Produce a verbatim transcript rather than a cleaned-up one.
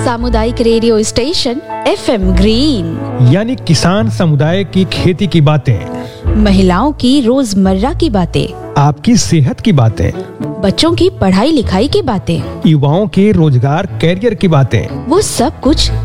सामुदायिक radio station F M green, यानी किसान समुदाय की खेती की बातें, महिलाओं की रोजमर्रा की बातें, आपकी सेहत की बातें, बच्चों की पढ़ाई लिखाई की बातें, युवाओं के रोजगार कैरियर की बातें, वो सब कुछ